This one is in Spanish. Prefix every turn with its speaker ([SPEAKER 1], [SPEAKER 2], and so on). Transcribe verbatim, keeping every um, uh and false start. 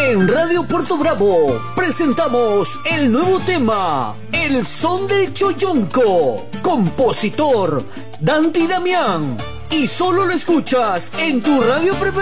[SPEAKER 1] En Radio Puerto Bravo presentamos el nuevo tema, El Son del Choyonco, compositor Dandy Damián, y solo lo escuchas en tu radio preferida.